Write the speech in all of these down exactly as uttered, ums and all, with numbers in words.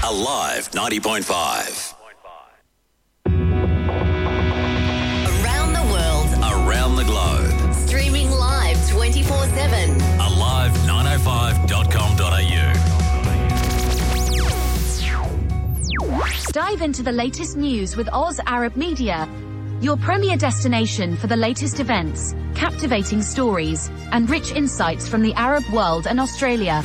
Alive ninety point five. Around the world. Around the globe. Streaming live twenty-four seven. alive nine oh five dot com dot a u. Dive into the latest news with Oz Arab Media, your premier destination for the latest events, captivating stories, and rich insights from the Arab world and Australia.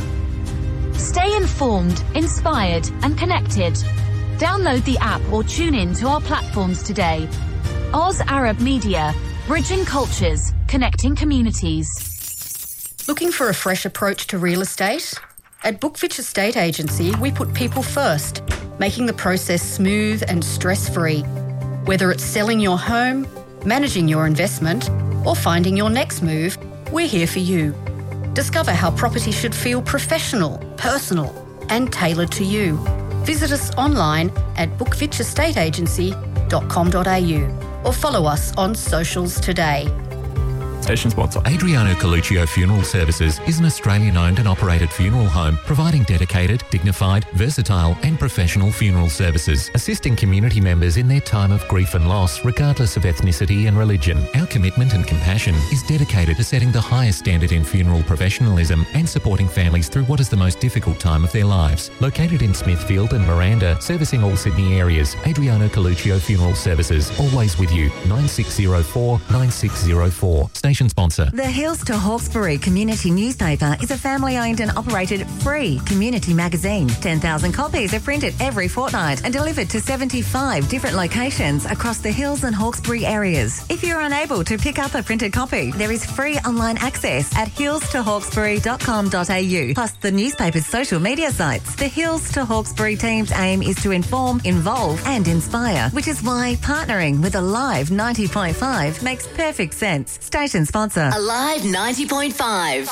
Stay informed, inspired, and connected. Download the app or tune in to our platforms today. Oz Arab Media, bridging cultures, connecting communities. Looking for a fresh approach to real estate? At Bookfitch Estate Agency, we put people first, making the process smooth and stress-free. Whether it's selling your home, managing your investment, or finding your next move, we're here for you. Discover how property should feel professional, personal, and tailored to you. Visit us online at bookfitch estate agency dot com dot a u or follow us on socials today. Station sponsor. Adriano Coluccio Funeral Services is an Australian-owned and operated funeral home providing dedicated, dignified, versatile and professional funeral services, assisting community members in their time of grief and loss regardless of ethnicity and religion. Our commitment and compassion is dedicated to setting the highest standard in funeral professionalism and supporting families through what is the most difficult time of their lives. Located in Smithfield and Miranda, servicing all Sydney areas, Adriano Coluccio Funeral Services, always with you. nine six zero four nine six zero four. Station sponsor. The Hills to Hawkesbury Community Newspaper is a family-owned and operated free community magazine. ten thousand copies are printed every fortnight and delivered to seventy-five different locations across the Hills and Hawkesbury areas. If you're unable to pick up a printed copy, there is free online access at hills to hawkesbury dot com dot a u, plus the newspaper's social media sites. The Hills to Hawkesbury team's aim is to inform, involve and inspire, which is why partnering with Alive ninety point five makes perfect sense. Station sponsor. Alive ninety point five.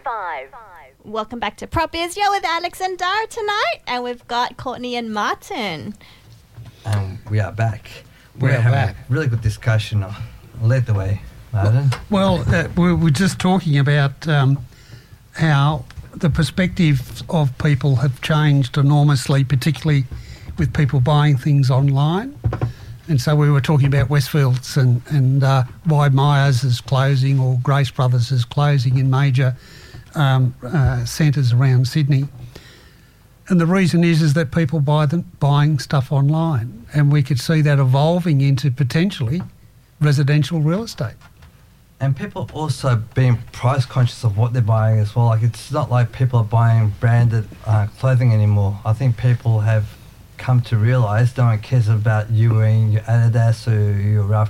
Welcome back to Prop Biz. You're with Alex and Dara tonight, and we've got Courtney and Martin. And we are back. We We're are having back. a really good discussion. I'll lead the way, Martin. Well, uh, we were just talking about um, how the perspectives of people have changed enormously, particularly with people buying things online. And so we were talking about Westfields and, and uh, why Myers is closing or Grace Brothers is closing in major um, uh, centres around Sydney. And the reason is is that people buy them buying stuff online, and we could see that evolving into potentially residential real estate. And people also being price conscious of what they're buying as well. Like, it's not like people are buying branded uh, clothing anymore. I think people have come to realise no one cares about you wearing your Adidas or your Ralph,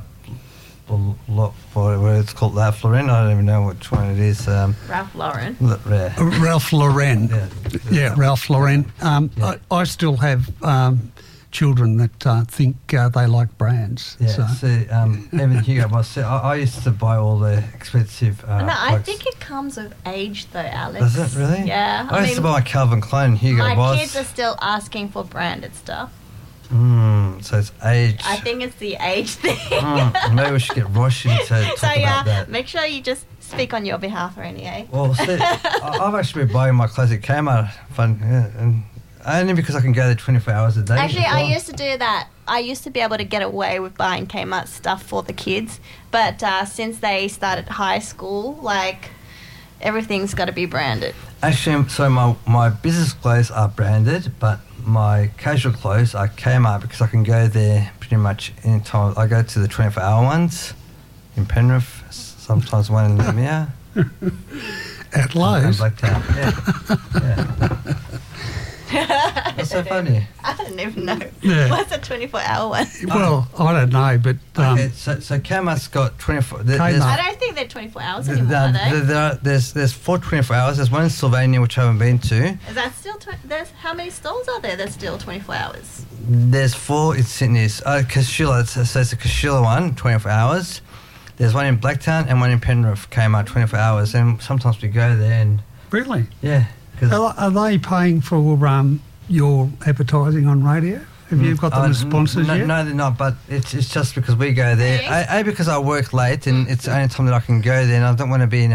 what it's called, Ralph Lauren. I don't even know which one it is. Um, Ralph Lauren. yeah. Uh, Ralph Lauren. Yeah, Yeah, Ralph Lauren. Um, Yeah. I, I still have um, children that uh, think uh, they like brands. Yeah, so. see, um, even Hugo Boss, I, I used to buy all the expensive uh, no, I products. think it comes with age, though, Alex. Does it really? Yeah. I, I used mean, to buy Calvin Klein, Hugo my Boss. kids are still asking for branded stuff. Mm, so it's age. I think it's the age thing. Mm, maybe we should get Roshan to talk so, about yeah, that. make sure you just speak on your behalf, Ernie, eh? Well, see, I- I've actually been buying my clothes at Kmart, fun, yeah, and only because I can go there twenty-four hours a day. Actually, as I well. used to do that. I used to be able to get away with buying Kmart stuff for the kids, but uh, since they started high school, like, everything's got to be branded. Actually, so my, my business clothes are branded, but my casual clothes are Kmart because I can go there pretty much any time. I go to the twenty-four hour ones in Penrith, sometimes one in Lemire. At Lowe's? And Blacktown, yeah. yeah. What's so funny? I don't even know. Yeah. What's a twenty-four hour one? Well, I don't know, but... Um, Okay, so, so Kmart's got twenty-four... There, there's, I don't think they're twenty-four hours there, anymore, are there, they? there are, there's, there's four twenty-four hours. There's one in Sylvania, which I haven't been to. Is that still... Tw- there's how many stalls are there that's still twenty-four hours? There's four in Sydney. Uh, Casilla, so it's a Casilla one, twenty-four hours. There's one in Blacktown and one in Penrith, Kmart, twenty-four hours. And sometimes we go there and... Really? Yeah. 'cause- Are, are they paying for um, your advertising on radio? Have you got them Uh, as sponsors no, yet? No, they're not, but it's it's just because we go there. Really? A, a, because I work late and it's the only time that I can go there, and I don't want to be in a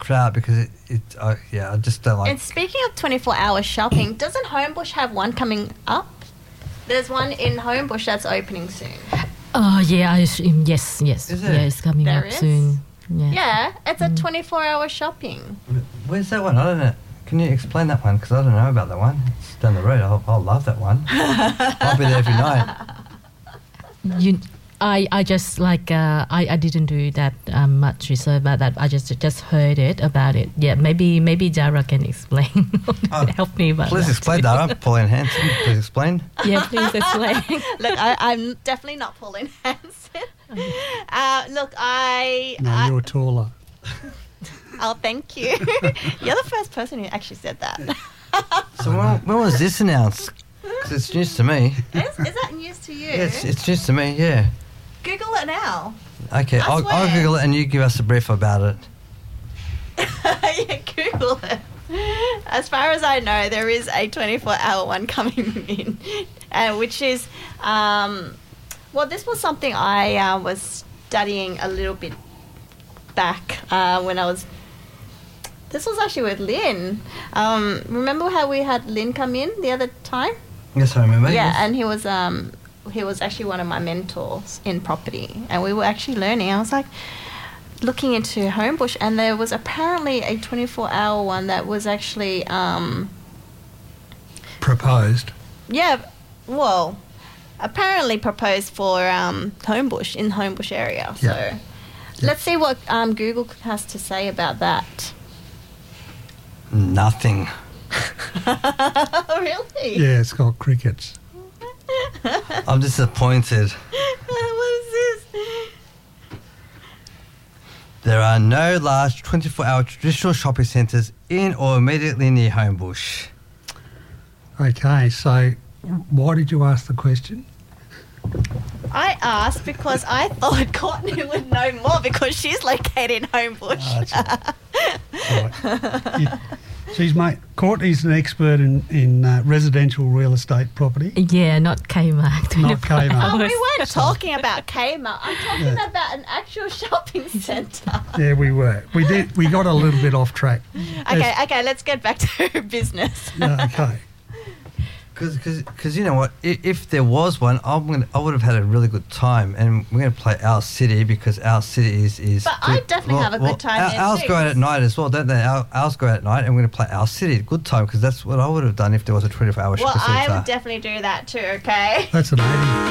crowd because it, it uh, yeah, I just don't like. And speaking of twenty-four hour shopping, doesn't Homebush have one coming up? There's one in Homebush that's opening soon. Oh, yeah, I assume, yes, yes. Is it? Yeah, it's coming There up is? soon. Yeah. Yeah, it's a twenty-four hour shopping. Where's that one? I don't know. Can you explain that one? Because I don't know about that one. It's down the road. I'll, I'll love that one. I'll be there every night. You, I, I just like uh, I, I didn't do that um, much research about that. I just just heard it about it. Yeah, maybe maybe Dara can explain. Oh, help me about Please that. explain, Dara. Pauline Hanson, please explain. Yeah, please explain. Look, I, I'm definitely not Pauline Hanson. Uh, look, I. No, I you're taller. oh, thank you. You're the first person who actually said that. So when, when was this announced? Because it's news to me. Is, is that news to you? Yeah, it's, it's news to me, yeah. Google it now. Okay, I I'll, I'll swear. Google it and you give us a brief about it. Yeah, Google it. As far as I know, there is a twenty-four hour one coming in, uh, which is, um, well, this was something I uh, was studying a little bit back uh, when I was. This was actually with Lynn. Um, remember how we had Lynn come in the other time? Yes, I remember. Yeah, yes. and he was um, he was actually one of my mentors in property, and we were actually learning. I was like looking into Homebush, and there was apparently a twenty-four hour one that was actually um, Proposed. yeah, well, apparently proposed for um, Homebush in Homebush area. So Yeah. let's see what um, Google has to say about that. Nothing. Really? Yeah, it's got crickets. I'm disappointed. What is this? There are no large twenty-four hour traditional shopping centres in or immediately near Homebush. Okay, so why did you ask the question? I asked because I thought Courtney would know more because she's located in Homebush. Ah, that's all right. All right. You- she's mate. Courtney's an expert in in uh, residential real estate property. Yeah, not Kmart. Not Kmart. Oh, we weren't talking about Kmart. I'm talking Yeah. about an actual shopping centre. Yeah, we were. We did. We got a little bit off track. Okay, okay, let's get back to business. Yeah, okay. Because you know what, if, if there was one, I'm gonna, I would have had a really good time, and we're going to play Our City because Our City is... is But I definitely have a good time our, there Ours too. go out at night as well, don't they? Our, ours go out at night, and we're going to play Our City, good time, because that's what I would have done if there was a twenty-four hour Well, shopping I centre. would definitely do that too, okay? That's an eighty.